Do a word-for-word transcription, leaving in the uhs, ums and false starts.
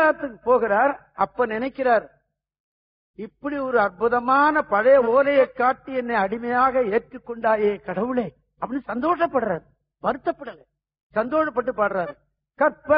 குஜராத்துக்கு போகிறார். அப்ப நினைக்கிறார், இப்படி ஒரு அற்புதமான பழைய ஓலையை காட்டி என்னை அடிமையாக ஏற்றுக்கொண்டாயே கடவுளே அப்படின்னு சந்தோஷப்படுறாரு. வருத்தப்படல, சந்தோஷப்பட்டு பாடுறாரு. கற்ப